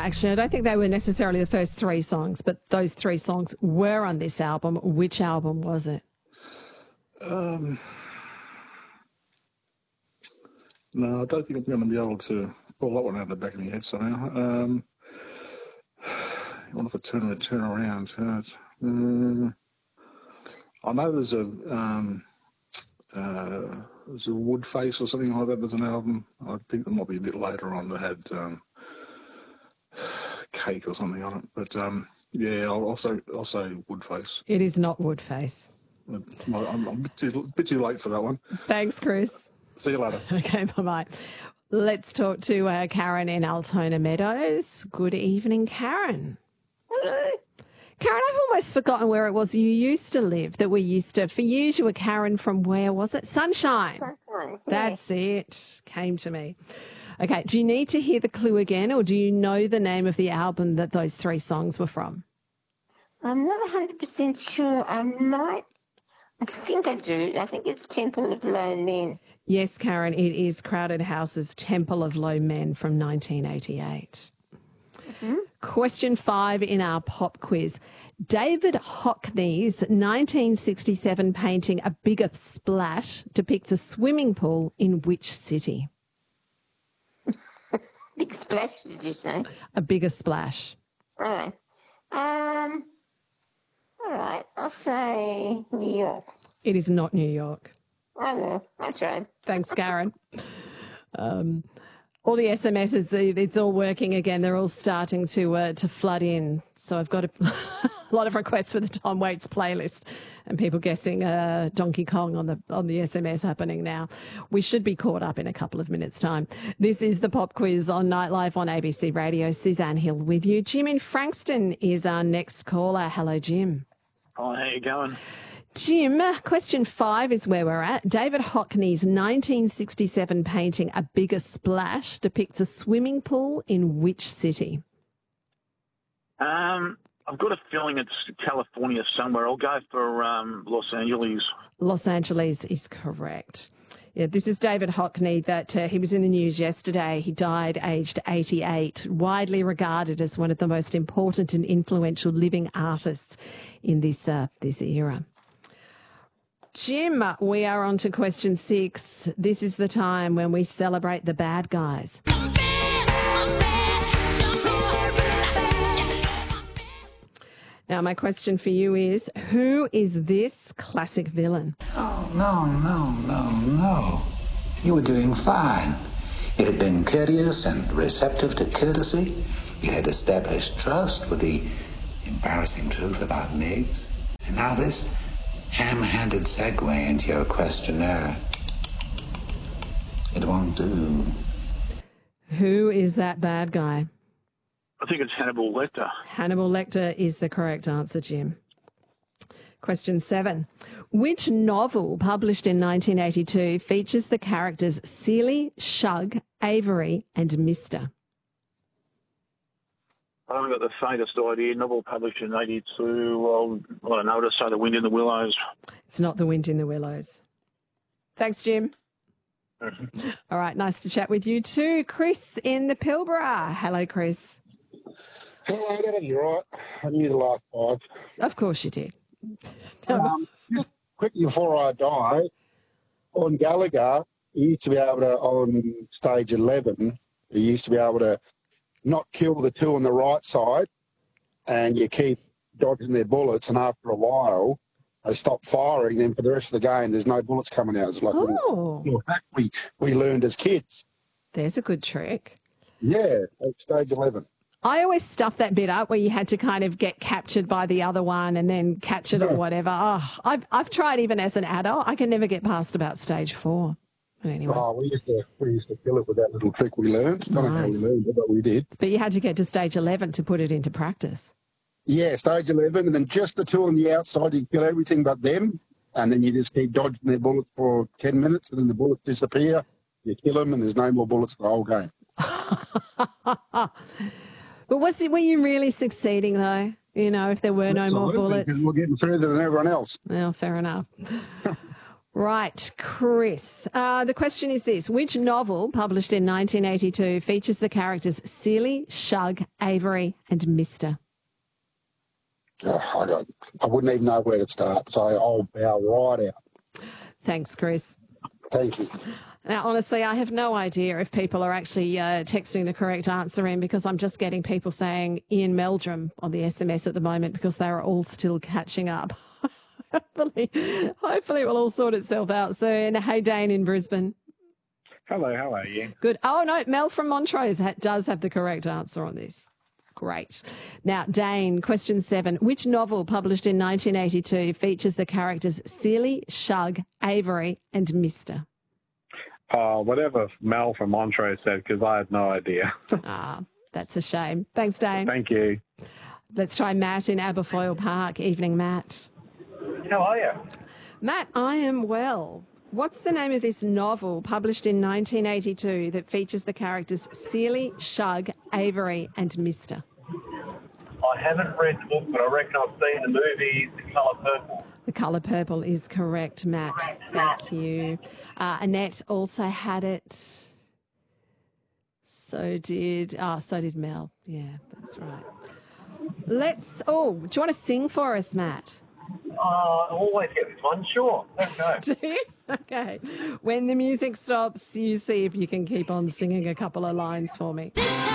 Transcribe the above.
actually. I don't think they were necessarily the first three songs, but those three songs were on this album. Which album was it? No, I don't think I'm going to be able to pull that one out of the back of my head somehow. I wonder if I turn around. I know there's a Woodface or something like that. There's an album. I think there might be a bit later on that had Cake or something on it. But yeah, I'll say Woodface. It is not Woodface. I'm a bit too late for that one. Thanks, Chris. See you later. Okay, bye-bye. Let's talk to Karen in Altona Meadows. Good evening, Karen. Hello. Karen, I've almost forgotten where it was you used to live, that we used to. For you were Karen from where was it? Sunshine. Sunshine. That's it. Came to me. Okay, do you need to hear the clue again, or do you know the name of the album that those three songs were from? I'm not 100% sure. I think I do. I think it's Temple of Low Men. Yes, Karen, it is Crowded House's Temple of Low Men from 1988. Mm-hmm. Question 5 in our pop quiz. David Hockney's 1967 painting A Bigger Splash depicts a swimming pool in which city? Big Splash, did you say? A Bigger Splash. All right. All right, I'll say New York. It is not New York. I know, I tried. Thanks, Karen. All the SMSs, it's all working again. They're all starting to flood in. So I've got a lot of requests for the Tom Waits playlist and people guessing Donkey Kong on the SMS happening now. We should be caught up in a couple of minutes' time. This is the Pop Quiz on Nightlife on ABC Radio. Suzanne Hill with you. Jim in Frankston is our next caller. Hello, Jim. Hi, how you going? Jim, question 5 is where we're at. David Hockney's 1967 painting A Bigger Splash depicts a swimming pool in which city? I've got a feeling it's California somewhere. I'll go for Los Angeles. Los Angeles is correct. Yeah, this is David Hockney that he was in the news yesterday. He died aged 88, widely regarded as one of the most important and influential living artists in this era. Jim, we are on to question 6. This is the time when we celebrate the bad guys. Now, my question for you is, who is this classic villain? Oh, no. You were doing fine. You had been courteous and receptive to courtesy. You had established trust with the embarrassing truth about Miggs. And now this ham-handed segue into your questionnaire. It won't do. Who is that bad guy? I think it's Hannibal Lecter. Hannibal Lecter is the correct answer, Jim. Question 7. Which novel published in 1982 features the characters Seeley, Shug, Avery and Mr.? I haven't got the faintest idea. Novel published in 82. Well, I don't know. I'll say The Wind in the Willows. It's not The Wind in the Willows. Thanks, Jim. All right, nice to chat with you too. Chris in the Pilbara. Hello, Chris. Hello, that'll be right. I knew the last 5. Of course you did. Just quickly before I die, on Gallagher, you used to be able to, on stage 11, you used to be able to not kill the two on the right side, and you keep dodging their bullets, and after a while, they stop firing. Then for the rest of the game, there's no bullets coming out. It's like little hack we learned as kids. There's a good trick. Yeah, at stage 11. I always stuffed that bit up where you had to kind of get captured by the other one and then catch it or whatever. Oh, I've tried even as an adult. I can never get past about stage 4. But anyway. Oh, we used to kill it with that little trick we learned. Nice. I don't know how we learned it, but we did. But you had to get to stage 11 to put it into practice. Yeah, stage 11, and then just the two on the outside, you kill everything but them, and then you just keep dodging their bullets for 10 minutes, and then the bullets disappear. You kill them, and there's no more bullets the whole game. But were you really succeeding, though? You know, if there were no more bullets? Because we're getting further than everyone else. Well, fair enough. Right, Chris. The question is this. Which novel, published in 1982, features the characters Seeley, Shug, Avery and Mr.? Oh, I wouldn't even know where to start, so I'll bow right out. Thanks, Chris. Thank you. Now, honestly, I have no idea if people are actually texting the correct answer in, because I'm just getting people saying Ian Meldrum on the SMS at the moment because they're all still catching up. Hopefully it will all sort itself out soon. Hey, Dane in Brisbane. Hello, how are you? Good. Oh, no, Mel from Montrose does have the correct answer on this. Great. Now, Dane, question 7. Which novel published in 1982 features the characters Seeley, Shug, Avery and Mr.? Whatever Mel from Montrose said, because I had no idea. That's a shame. Thanks, Dane. Thank you. Let's try Matt in Aberfoyle Park. Evening, Matt. How are you? Matt, I am well. What's the name of this novel published in 1982 that features the characters Seeley, Shug, Avery and Mr.? I haven't read the book, but I reckon I've seen the movie The Colour Purple. The Colour Purple is correct, Matt. Thank you. Annette also had it. So did Mel. Yeah, that's right. Do you want to sing for us, Matt? I always get this one, sure. Let's go. Do you? Okay. When the music stops, you see if you can keep on singing a couple of lines for me.